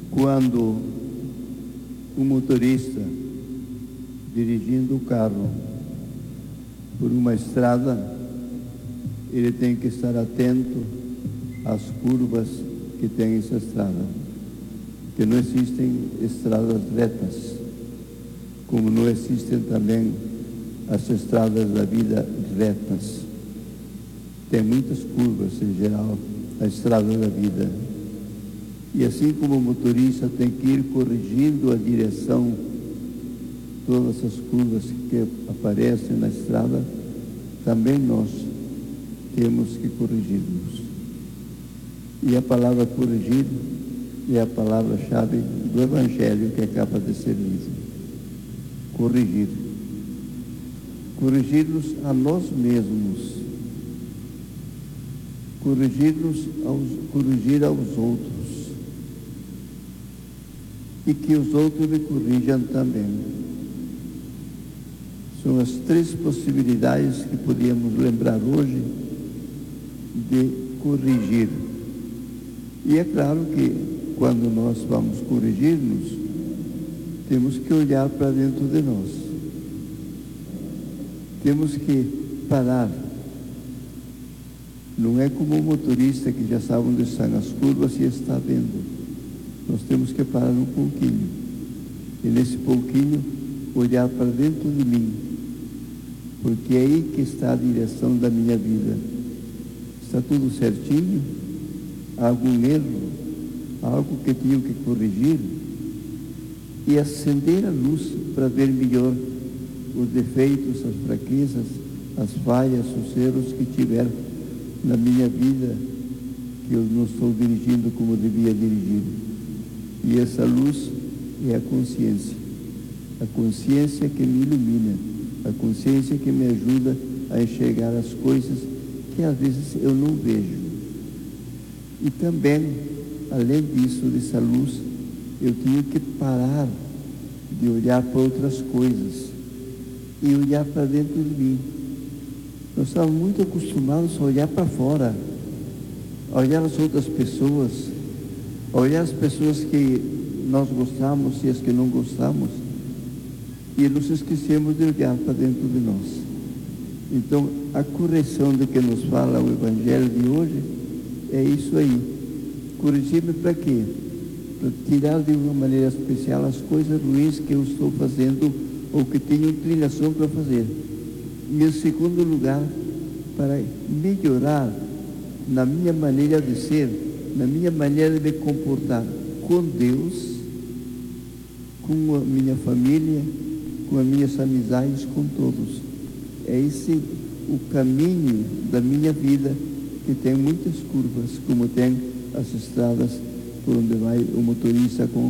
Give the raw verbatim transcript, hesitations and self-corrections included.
Quando o motorista, dirigindo o carro por uma estrada, ele tem que estar atento às curvas que tem essa estrada, porque não existem estradas retas, como não existem também as estradas da vida retas. Tem muitas curvas, em geral, a estrada da vida. E assim como o motorista tem que ir corrigindo a direção, todas as curvas que aparecem na estrada, também nós temos que corrigir-nos. E a palavra corrigir é a palavra-chave do Evangelho que acaba de ser lido. Corrigir. Corrigir-nos a nós mesmos. Corrigir-nos aos, corrigir aos outros. E que os outros me corrijam também. São as três possibilidades que podíamos lembrar hoje de corrigir. E é claro que quando nós vamos corrigir-nos, temos que olhar para dentro de nós. Temos que parar. Não é como o motorista que já sabe onde estão as curvas e está vendo. Nós temos que parar um pouquinho. E nesse pouquinho, olhar para dentro de mim. Porque é aí que está a direção da minha vida. Está tudo certinho? Há algum erro? Há algo que tenho que corrigir? E acender a luz para ver melhor os defeitos, as fraquezas, as falhas, os erros que tiver na minha vida, que eu não estou dirigindo como devia dirigir. E essa luz é a consciência. A consciência que me ilumina. A consciência que me ajuda a enxergar as coisas que às vezes eu não vejo. E também, além disso, dessa luz, eu tenho que parar de olhar para outras coisas e olhar para dentro de mim. Nós estamos muito acostumados a olhar para fora, a olhar as outras pessoas, a olhar as pessoas que nós gostamos e as que não gostamos, e nos esquecemos de olhar para dentro de nós. Então, a correção de que nos fala o Evangelho de hoje é isso aí. Corrigir-me para quê? Para tirar de uma maneira especial as coisas ruins que eu estou fazendo ou que tenho inclinação para fazer. E, em segundo lugar, para melhorar na minha maneira de ser, na minha maneira de me comportar com Deus, com a minha família, com as minhas amizades, com todos. É esse o caminho da minha vida, que tem muitas curvas, como tem as estradas por onde vai o motorista com